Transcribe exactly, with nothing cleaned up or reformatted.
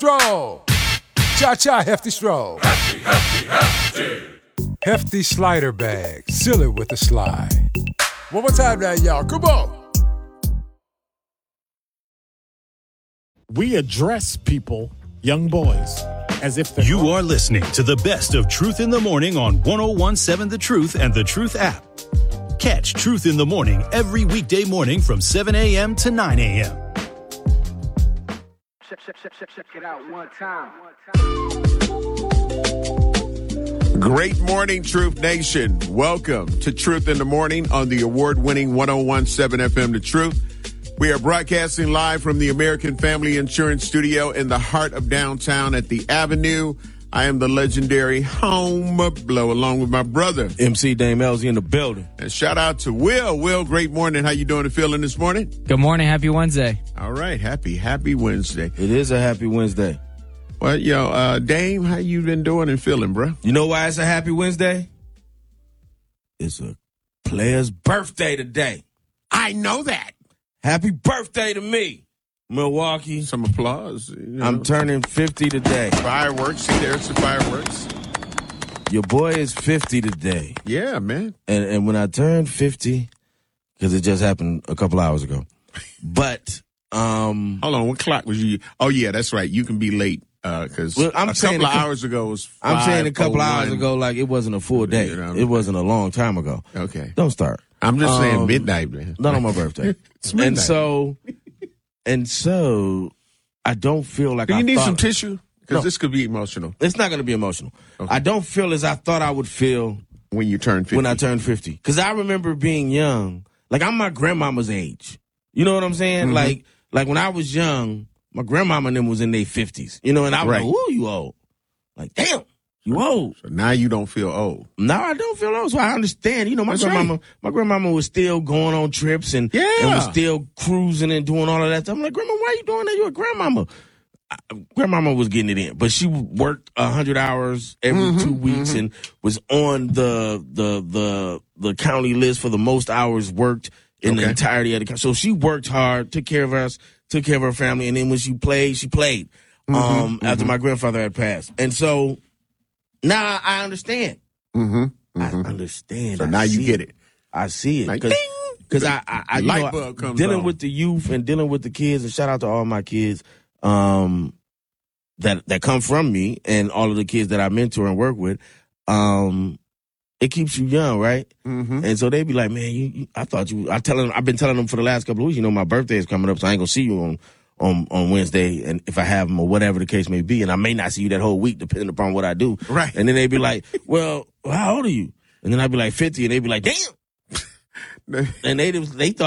Stroll. Cha-cha hefty stroll. Hefty, hefty, hefty. Hefty slider bag. Seal it with a slide. One more time now, y'all. Come on. We address people, young boys, as if they're... You are listening to the best of Truth in the Morning on one oh one seven The Truth and The Truth app. Catch Truth in the Morning every weekday morning from seven a.m. to nine a.m. Check, check, check, check, check it out one time. Great morning, Truth Nation. Welcome to Truth in the Morning on the award-winning one oh one seven F M The Truth. We are broadcasting live from the American Family Insurance Studio in the heart of downtown at the Avenue. I am the legendary Home Blow, along with my brother, M C Dame Elzy, in the building. And shout out to Will. Will, great morning. How you doing and feeling this morning? Good morning. Happy Wednesday. All right. Happy, happy Wednesday. It is a happy Wednesday. Well, yo, uh, Dame, how you been doing and feeling, bro? You know why it's a happy Wednesday? It's a player's birthday today. I know that. Happy birthday to me, Milwaukee. Some applause. You know. I'm turning fifty today. Fireworks. See, there's the fireworks. Your boy is fifty today. Yeah, man. And and when I turned fifty, because it just happened a couple hours ago. But, um... Hold on, what clock was you... Oh, yeah, that's right. You can be late, because uh, well, a couple of hours ago was five I'm saying a couple oh one. hours ago, like, it wasn't a full day. You know, it wasn't a long time ago. Okay. Don't start. I'm just um, saying midnight, man. Not on my birthday. It's midnight. And so, and so, I don't feel like Do you I need thought, some tissue? Because no, this could be emotional. It's not going to be emotional. Okay. I don't feel as I thought I would feel when you turn fifty. When I turned fifty. Because I remember being young. Like, I'm my grandmama's age. You know what I'm saying? Mm-hmm. Like, like when I was young, my grandmama and them was in their fifties. You know, and I was right. like, ooh, you old. Like, damn. You old. So now you don't feel old. Now I don't feel old. So I understand. You know, my That's grandmama, right. my grandmama was still going on trips and, yeah. and was still cruising and doing all of that stuff. I'm like, Grandma, why are you doing that? You're a grandmama. I, grandmama was getting it in, but she worked a hundred hours every mm-hmm, two weeks mm-hmm. and was on the the the the county list for the most hours worked in okay. the entirety of the county. So she worked hard, took care of us, took care of her family, and then when she played, she played. Mm-hmm, um, mm-hmm. After my grandfather had passed, and so. Now I understand. Mm-hmm, mm-hmm. I understand. So I now you get it. it. I see it. Like, Because I, I, I you light know, bulb comes dealing on. with the youth and dealing with the kids, and shout out to all my kids um, that that come from me and all of the kids that I mentor and work with. Um, it keeps you young, right? Mm-hmm. And so they be like, man, you, you, I thought you. I tell them, I've been telling them for the last couple of weeks. You know, my birthday is coming up, so I ain't gonna see you on. On, on Wednesday, and if I have them or whatever the case may be, and I may not see you that whole week depending upon what I do. Right. And then they be like, well, how old are you? And then I'd be like fifty, and they'd be like, damn. And they they thought